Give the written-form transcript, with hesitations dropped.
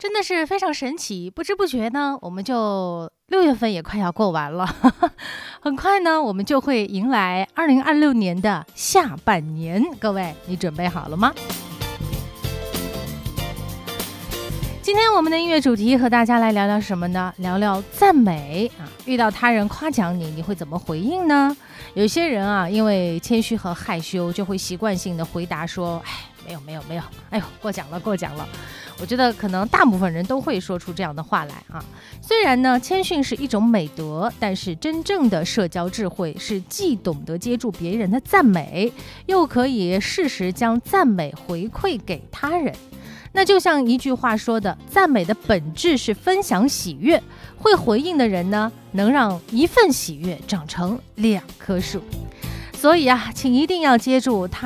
真的是非常神奇，不知不觉呢，我们就6月份也快要过完了，很快呢，我们就会迎来2026年的下半年。各位，你准备好了吗？今天我们的音乐主题和大家来聊聊什么呢？聊聊赞美啊！遇到他人夸奖你，你会怎么回应呢？有些人啊，因为谦虚和害羞，就会习惯性的回答说：“哎，没有，哎呦，过奖了。”我觉得可能大部分人都会说出这样的话来啊。虽然呢，谦逊是一种美德，但是真正的社交智慧是既懂得接住别人的赞美，又可以适时将赞美回馈给他人。那就像一句话说的，赞美的本质是分享喜悦，会回应的人呢，能让一份喜悦长成2棵树。所以啊，请一定要接住他